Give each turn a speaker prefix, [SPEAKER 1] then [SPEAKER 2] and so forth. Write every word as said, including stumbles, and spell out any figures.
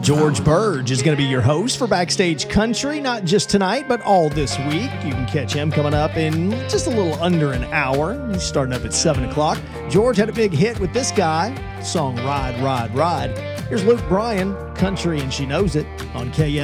[SPEAKER 1] George Burge is going to be your host for Backstage Country, not just tonight, but all this week. You can catch him coming up in just a little under an hour. He's starting up at seven o'clock. George had a big hit with this guy, the song Ride, Ride, Ride. Here's Luke Bryan, Country and She Knows It on K M.